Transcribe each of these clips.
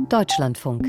Deutschlandfunk.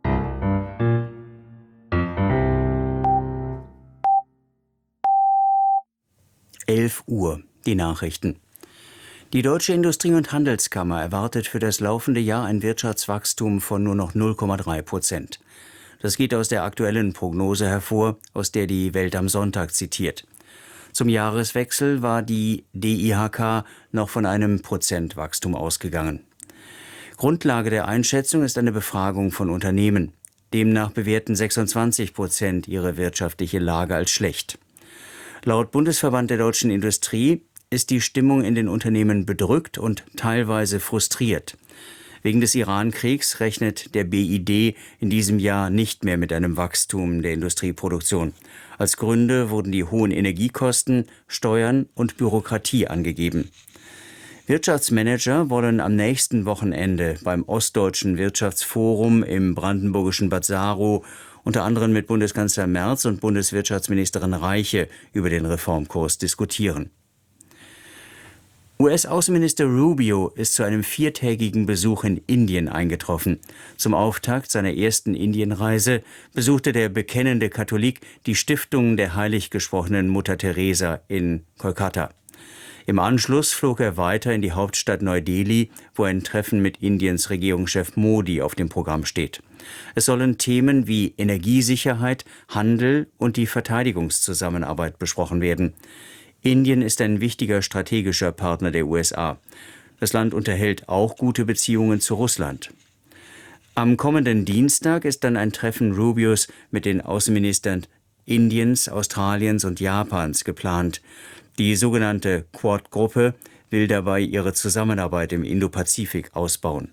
Uhr, die Nachrichten. Die Deutsche Industrie- und Handelskammer erwartet für das laufende Jahr ein Wirtschaftswachstum von nur noch 0,3%. Das geht aus der aktuellen Prognose hervor, aus der die Welt am Sonntag zitiert. Zum Jahreswechsel war die DIHK noch von einem Prozentwachstum ausgegangen. Grundlage der Einschätzung ist eine Befragung von Unternehmen. Demnach bewerten 26% ihre wirtschaftliche Lage als schlecht. Laut Bundesverband der deutschen Industrie ist die Stimmung in den Unternehmen bedrückt und teilweise frustriert. Wegen des Iran-Kriegs rechnet der BID in diesem Jahr nicht mehr mit einem Wachstum der Industrieproduktion. Als Gründe wurden die hohen Energiekosten, Steuern und Bürokratie angegeben. Wirtschaftsmanager wollen am nächsten Wochenende beim Ostdeutschen Wirtschaftsforum im brandenburgischen Bad Saro unter anderem mit Bundeskanzler Merz und Bundeswirtschaftsministerin Reiche über den Reformkurs diskutieren. US-Außenminister Rubio ist zu einem 4-tägigen Besuch in Indien eingetroffen. Zum Auftakt seiner ersten Indienreise besuchte der bekennende Katholik die Stiftung der heilig gesprochenen Mutter Teresa in Kolkata. Im Anschluss flog er weiter in die Hauptstadt Neu-Delhi, wo ein Treffen mit Indiens Regierungschef Modi auf dem Programm steht. Es sollen Themen wie Energiesicherheit, Handel und die Verteidigungszusammenarbeit besprochen werden. Indien ist ein wichtiger strategischer Partner der USA. Das Land unterhält auch gute Beziehungen zu Russland. Am kommenden Dienstag ist dann ein Treffen Rubios mit den Außenministern Indiens, Australiens und Japans geplant. Die sogenannte Quad-Gruppe will dabei ihre Zusammenarbeit im Indopazifik ausbauen.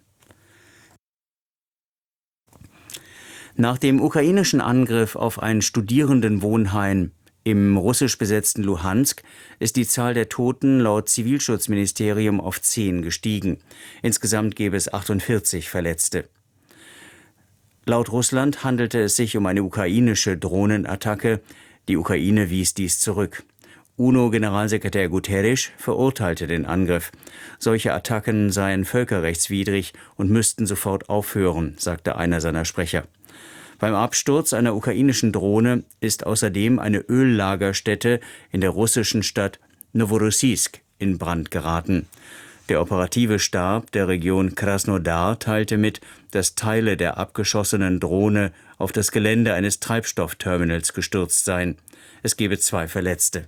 Nach dem ukrainischen Angriff auf ein Studierendenwohnheim im russisch besetzten Luhansk ist die Zahl der Toten laut Zivilschutzministerium auf 10 gestiegen. Insgesamt gäbe es 48 Verletzte. Laut Russland handelte es sich um eine ukrainische Drohnenattacke. Die Ukraine wies dies zurück. UNO-Generalsekretär Guterres verurteilte den Angriff. Solche Attacken seien völkerrechtswidrig und müssten sofort aufhören, sagte einer seiner Sprecher. Beim Absturz einer ukrainischen Drohne ist außerdem eine Öllagerstätte in der russischen Stadt Noworossiysk in Brand geraten. Der operative Stab der Region Krasnodar teilte mit, dass Teile der abgeschossenen Drohne auf das Gelände eines Treibstoffterminals gestürzt seien. Es gebe 2 Verletzte.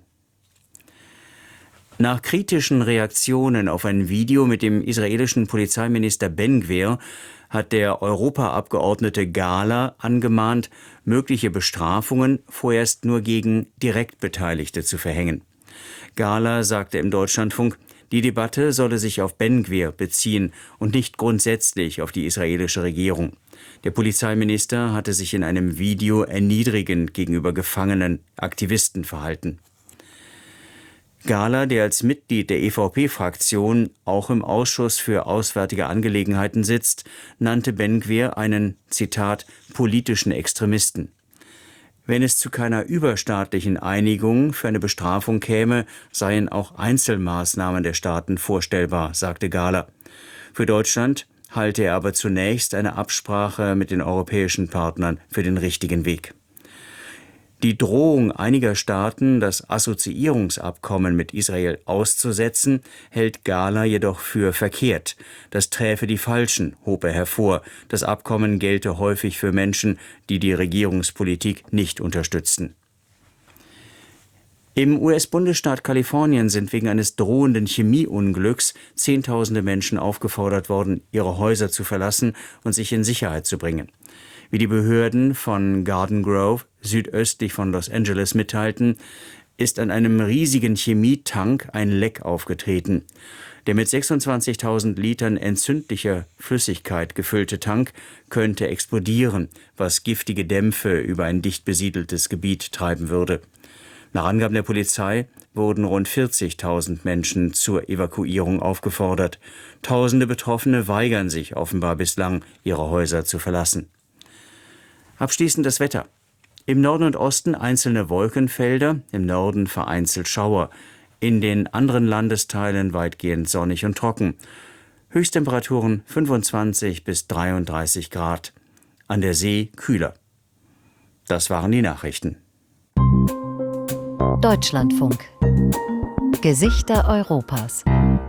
Nach kritischen Reaktionen auf ein Video mit dem israelischen Polizeiminister Ben-Gvir hat der Europaabgeordnete Gahler angemahnt, mögliche Bestrafungen vorerst nur gegen Direktbeteiligte zu verhängen. Gahler sagte im Deutschlandfunk, die Debatte solle sich auf Ben-Gvir beziehen und nicht grundsätzlich auf die israelische Regierung. Der Polizeiminister hatte sich in einem Video erniedrigend gegenüber gefangenen Aktivisten verhalten. Gahler, der als Mitglied der EVP-Fraktion auch im Ausschuss für Auswärtige Angelegenheiten sitzt, nannte Ben-Gvir einen, Zitat, politischen Extremisten. Wenn es zu keiner überstaatlichen Einigung für eine Bestrafung käme, seien auch Einzelmaßnahmen der Staaten vorstellbar, sagte Gahler. Für Deutschland halte er aber zunächst eine Absprache mit den europäischen Partnern für den richtigen Weg. Die Drohung einiger Staaten, das Assoziierungsabkommen mit Israel auszusetzen, hält Gahler jedoch für verkehrt. Das träfe die Falschen, hob er hervor. Das Abkommen gelte häufig für Menschen, die die Regierungspolitik nicht unterstützten. Im US-Bundesstaat Kalifornien sind wegen eines drohenden Chemieunglücks Zehntausende Menschen aufgefordert worden, ihre Häuser zu verlassen und sich in Sicherheit zu bringen. Wie die Behörden von Garden Grove, südöstlich von Los Angeles, mitteilten, ist an einem riesigen Chemietank ein Leck aufgetreten. Der mit 26.000 Litern entzündlicher Flüssigkeit gefüllte Tank könnte explodieren, was giftige Dämpfe über ein dicht besiedeltes Gebiet treiben würde. Nach Angaben der Polizei wurden rund 40.000 Menschen zur Evakuierung aufgefordert. Tausende Betroffene weigern sich offenbar bislang, ihre Häuser zu verlassen. Abschließend das Wetter. Im Norden und Osten einzelne Wolkenfelder, im Norden vereinzelt Schauer. In den anderen Landesteilen weitgehend sonnig und trocken. Höchsttemperaturen 25 bis 33 Grad. An der See kühler. Das waren die Nachrichten. Deutschlandfunk. Gesichter Europas.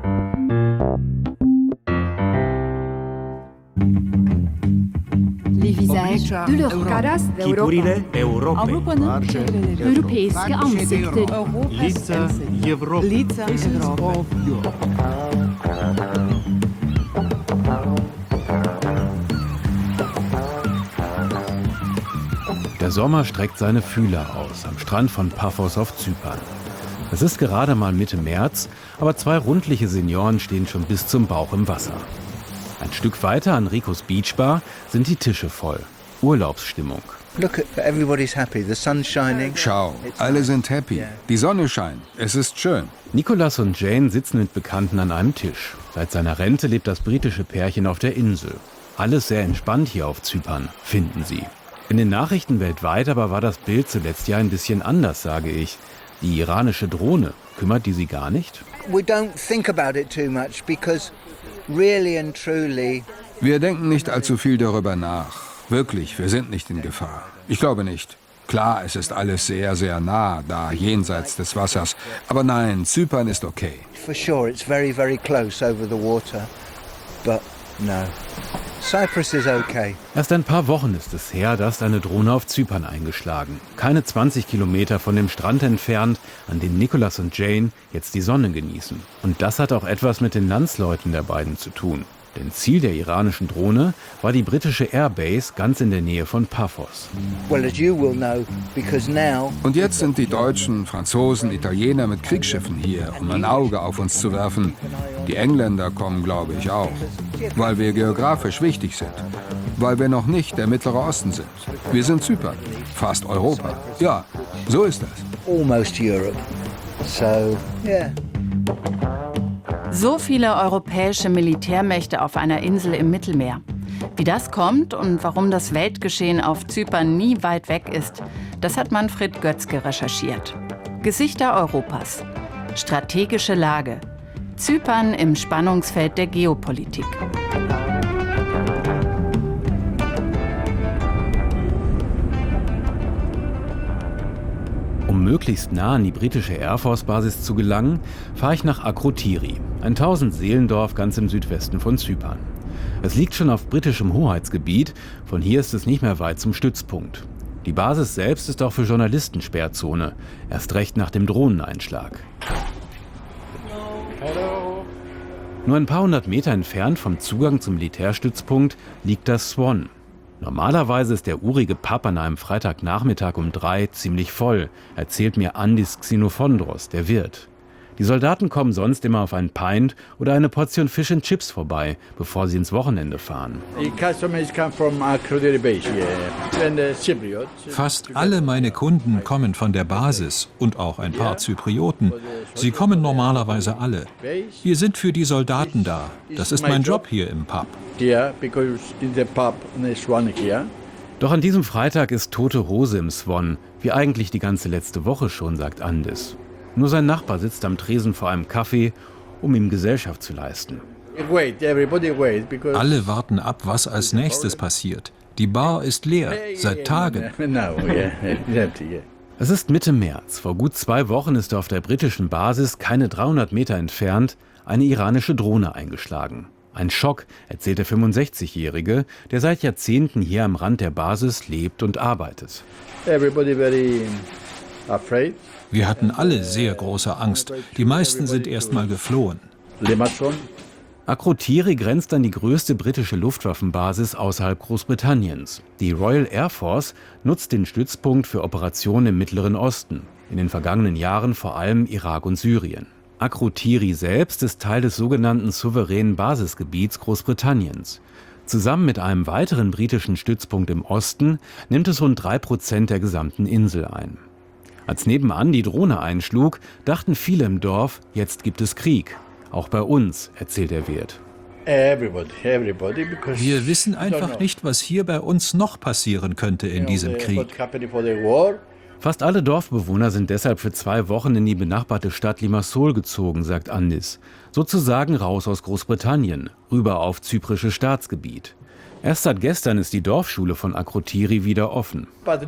Les visages de l'Europe. Kipurine Europy. Europeiske ansikter. Лица Европы. Der Sommer streckt seine Fühler aus am Strand von Paphos auf Zypern. Es ist gerade mal Mitte März, aber 2 rundliche Senioren stehen schon bis zum Bauch im Wasser. Ein Stück weiter an Ricos Beach Bar sind die Tische voll. Urlaubsstimmung. Schau, alle sind happy. Die Sonne scheint. Es ist schön. Nicholas und Jane sitzen mit Bekannten an einem Tisch. Seit seiner Rente lebt das britische Pärchen auf der Insel. Alles sehr entspannt hier auf Zypern, finden sie. In den Nachrichten weltweit aber war das Bild zuletzt ja ein bisschen anders, sage ich. Die iranische Drohne, kümmert die Sie gar nicht? Wir denken nicht allzu viel darüber nach. Wirklich, wir sind nicht in Gefahr. Ich glaube nicht. Klar, es ist alles sehr, sehr nah, da jenseits des Wassers. Aber nein, Zypern ist okay. For sure, it's very, very close over the water. But no. Cyprus is okay. Erst ein paar Wochen ist es her, dass eine Drohne auf Zypern eingeschlagen. Keine 20 Kilometer von dem Strand entfernt, an dem Nicholas und Jane jetzt die Sonne genießen. Und das hat auch etwas mit den Landsleuten der beiden zu tun. Denn Ziel der iranischen Drohne war die britische Airbase ganz in der Nähe von Paphos. Und jetzt sind die Deutschen, Franzosen, Italiener mit Kriegsschiffen hier, um ein Auge auf uns zu werfen. Die Engländer kommen, glaube ich, auch. Weil wir geografisch wichtig sind. Weil wir noch nicht der Mittlere Osten sind. Wir sind Zypern. Fast Europa. Ja, so ist das. Almost Europe. So, yeah. So viele europäische Militärmächte auf einer Insel im Mittelmeer. Wie das kommt und warum das Weltgeschehen auf Zypern nie weit weg ist, das hat Manfred Götzke recherchiert. Gesichter Europas. Strategische Lage. Zypern im Spannungsfeld der Geopolitik. Um möglichst nah an die britische Air Force-Basis zu gelangen, fahre ich nach Akrotiri, ein 1000-Seelendorf ganz im Südwesten von Zypern. Es liegt schon auf britischem Hoheitsgebiet, von hier ist es nicht mehr weit zum Stützpunkt. Die Basis selbst ist auch für Journalisten Sperrzone, erst recht nach dem Drohneneinschlag. Nur ein paar hundert Meter entfernt vom Zugang zum Militärstützpunkt liegt das Swan. Normalerweise ist der urige Pub an einem Freitagnachmittag um 3 ziemlich voll, erzählt mir Andis Xenofondros, der Wirt. Die Soldaten kommen sonst immer auf ein Pint oder eine Portion Fish and Chips vorbei, bevor sie ins Wochenende fahren. Fast alle meine Kunden kommen von der Basis und auch ein paar Zyprioten. Sie kommen normalerweise alle. Wir sind für die Soldaten da. Das ist mein Job hier im Pub. Doch an diesem Freitag ist tote Hose im Swan, wie eigentlich die ganze letzte Woche schon, sagt Andis. Nur sein Nachbar sitzt am Tresen vor einem Kaffee, um ihm Gesellschaft zu leisten. Alle warten ab, was als nächstes passiert. Die Bar ist leer, seit Tagen. Es ist Mitte März. Vor gut 2 Wochen ist auf der britischen Basis, keine 300 Meter entfernt, eine iranische Drohne eingeschlagen. Ein Schock, erzählt der 65-Jährige, der seit Jahrzehnten hier am Rand der Basis lebt und arbeitet. Wir hatten alle sehr große Angst. Die meisten sind erst mal geflohen. Akrotiri grenzt an die größte britische Luftwaffenbasis außerhalb Großbritanniens. Die Royal Air Force nutzt den Stützpunkt für Operationen im Mittleren Osten, in den vergangenen Jahren vor allem Irak und Syrien. Akrotiri selbst ist Teil des sogenannten souveränen Basisgebiets Großbritanniens. Zusammen mit einem weiteren britischen Stützpunkt im Osten nimmt es rund 3% der gesamten Insel ein. Als nebenan die Drohne einschlug, dachten viele im Dorf, jetzt gibt es Krieg. Auch bei uns, erzählt der Wirt. Wir wissen einfach nicht, was hier bei uns noch passieren könnte in diesem Krieg. Fast alle Dorfbewohner sind deshalb für 2 Wochen in die benachbarte Stadt Limassol gezogen, sagt Andis. Sozusagen raus aus Großbritannien, rüber auf zyprisches Staatsgebiet. Erst seit gestern ist die Dorfschule von Akrotiri wieder offen.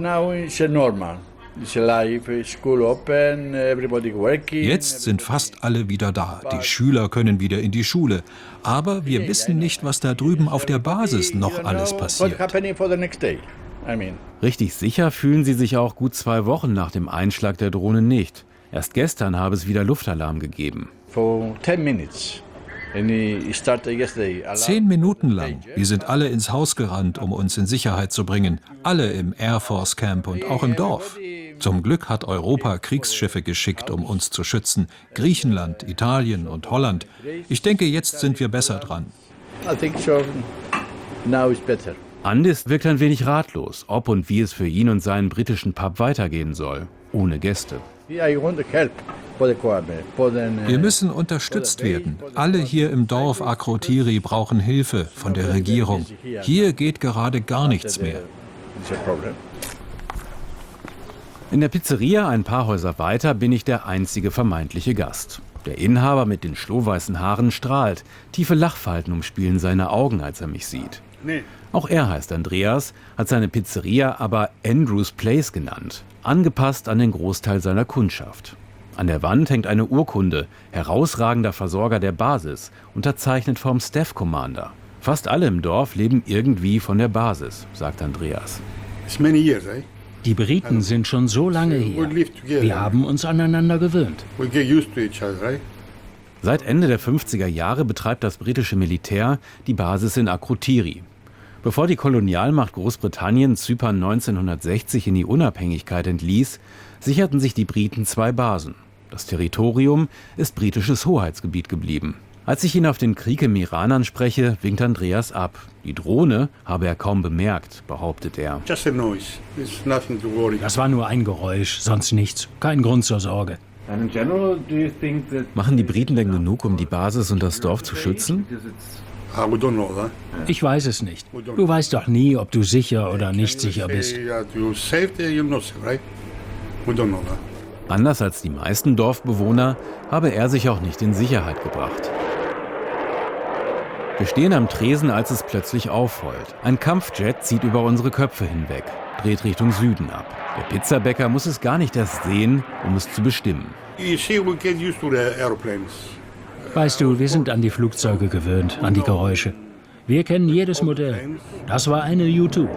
Jetzt sind fast alle wieder da. Die Schüler können wieder in die Schule. Aber wir wissen nicht, was da drüben auf der Basis noch alles passiert. Richtig sicher fühlen sie sich auch gut 2 Wochen nach dem Einschlag der Drohne nicht. Erst gestern habe es wieder Luftalarm gegeben. 10 Minuten lang. Wir sind alle ins Haus gerannt, um uns in Sicherheit zu bringen. Alle im Air Force Camp und auch im Dorf. Zum Glück hat Europa Kriegsschiffe geschickt, um uns zu schützen. Griechenland, Italien und Holland. Ich denke, jetzt sind wir besser dran. Andis wirkt ein wenig ratlos, ob und wie es für ihn und seinen britischen Pub weitergehen soll. Ohne Gäste. Wir müssen unterstützt werden. Alle hier im Dorf Akrotiri brauchen Hilfe von der Regierung. Hier geht gerade gar nichts mehr. In der Pizzeria, ein paar Häuser weiter, bin ich der einzige vermeintliche Gast. Der Inhaber mit den schlohweißen Haaren strahlt. Tiefe Lachfalten umspielen seine Augen, als er mich sieht. Auch er heißt Andreas, hat seine Pizzeria aber Andrews Place genannt, angepasst an den Großteil seiner Kundschaft. An der Wand hängt eine Urkunde, herausragender Versorger der Basis, unterzeichnet vom Staff Commander. Fast alle im Dorf leben irgendwie von der Basis, sagt Andreas. Die Briten sind schon so lange hier. Wir haben uns aneinander gewöhnt. Seit Ende der 50er Jahre betreibt das britische Militär die Basis in Akrotiri. Bevor die Kolonialmacht Großbritannien Zypern 1960 in die Unabhängigkeit entließ, sicherten sich die Briten 2 Basen. Das Territorium ist britisches Hoheitsgebiet geblieben. Als ich ihn auf den Krieg im Iran anspreche, winkt Andreas ab. Die Drohne habe er kaum bemerkt, behauptet er. Das war nur ein Geräusch, sonst nichts. Kein Grund zur Sorge. Machen die Briten denn genug, um die Basis und das Dorf zu schützen? Ich weiß es nicht. Du weißt doch nie, ob du sicher oder nicht sicher bist. Anders als die meisten Dorfbewohner habe er sich auch nicht in Sicherheit gebracht. Wir stehen am Tresen, als es plötzlich aufheult. Ein Kampfjet zieht über unsere Köpfe hinweg, dreht Richtung Süden ab. Der Pizzabäcker muss es gar nicht erst sehen, um es zu bestimmen. Weißt du, wir sind an die Flugzeuge gewöhnt, an die Geräusche. Wir kennen jedes Modell. Das war eine U2.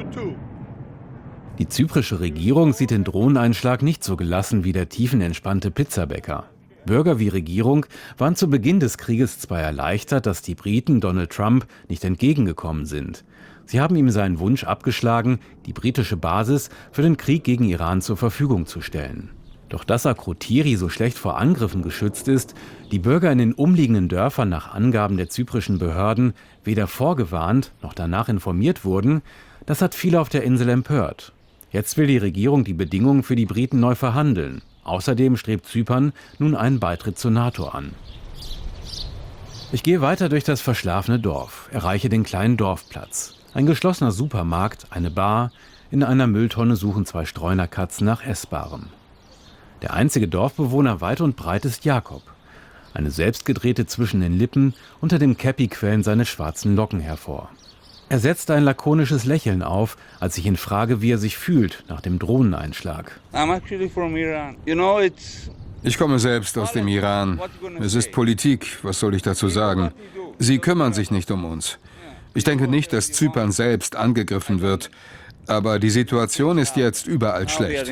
Die zyprische Regierung sieht den Drohneneinschlag nicht so gelassen wie der tiefenentspannte Pizzabäcker. Bürger wie Regierung waren zu Beginn des Krieges zwar erleichtert, dass die Briten Donald Trump nicht entgegengekommen sind. Sie haben ihm seinen Wunsch abgeschlagen, die britische Basis für den Krieg gegen Iran zur Verfügung zu stellen. Doch dass Akrotiri so schlecht vor Angriffen geschützt ist, die Bürger in den umliegenden Dörfern nach Angaben der zyprischen Behörden weder vorgewarnt noch danach informiert wurden, das hat viele auf der Insel empört. Jetzt will die Regierung die Bedingungen für die Briten neu verhandeln. Außerdem strebt Zypern nun einen Beitritt zur NATO an. Ich gehe weiter durch das verschlafene Dorf, erreiche den kleinen Dorfplatz. Ein geschlossener Supermarkt, eine Bar, in einer Mülltonne suchen 2 Streunerkatzen nach Essbarem. Der einzige Dorfbewohner weit und breit ist Jakob. Eine selbstgedrehte zwischen den Lippen, unter dem Käppi quellen seine schwarzen Locken hervor. Er setzt ein lakonisches Lächeln auf, als ich ihn frage, wie er sich fühlt nach dem Drohneneinschlag. Ich komme selbst aus dem Iran. Es ist Politik, was soll ich dazu sagen? Sie kümmern sich nicht um uns. Ich denke nicht, dass Zypern selbst angegriffen wird. Aber die Situation ist jetzt überall schlecht.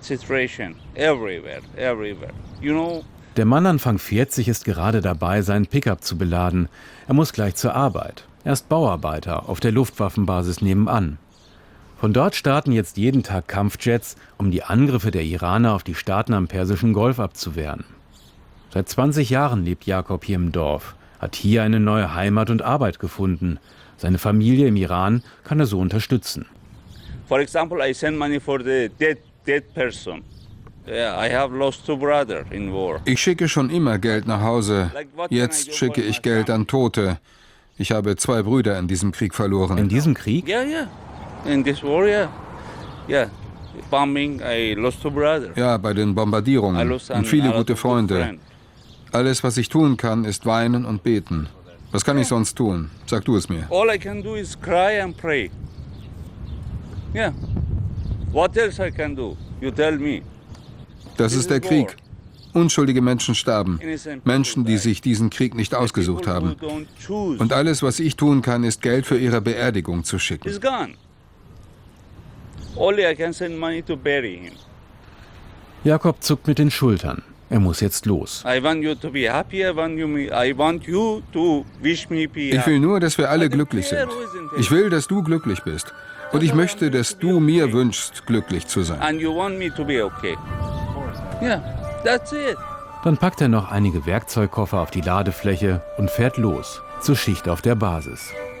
Der Mann Anfang 40 ist gerade dabei, seinen Pickup zu beladen. Er muss gleich zur Arbeit. Er ist Bauarbeiter auf der Luftwaffenbasis nebenan. Von dort starten jetzt jeden Tag Kampfjets, um die Angriffe der Iraner auf die Staaten am Persischen Golf abzuwehren. Seit 20 Jahren lebt Jakob hier im Dorf, hat hier eine neue Heimat und Arbeit gefunden. Seine Familie im Iran kann er so unterstützen. For example, I send money for the dead person. I have lost 2 brothers in war. Ich schicke schon immer Geld nach Hause. Jetzt schicke ich Geld an Tote. Ich habe 2 Brüder in diesem Krieg verloren. In diesem Krieg? Yeah. In this war, yeah. bombing, I lost 2 brothers. Ja, bei den Bombardierungen und viele gute Freunde. Alles, was ich tun kann, ist weinen und beten. Was kann ich sonst tun? Sag du es mir. All I can do is cry and pray. Yeah. What else I can do? You tell me. Das ist der Krieg. Unschuldige Menschen starben. Menschen, die sich diesen Krieg nicht ausgesucht haben. Und alles, was ich tun kann, ist Geld für ihre Beerdigung zu schicken. It's gone. Only I can send money to bury him. Jakob zuckt mit den Schultern. Er muss jetzt los. I want you to be happy. I want you to wish me peace. Ich will nur, dass wir alle glücklich sind. Ich will, dass du glücklich bist. Und ich möchte, dass du mir wünschst, glücklich zu sein. And you want me to be okay. Yeah, that's it. Dann packt er noch einige Werkzeugkoffer auf die Ladefläche und fährt los zur Schicht auf der Basis.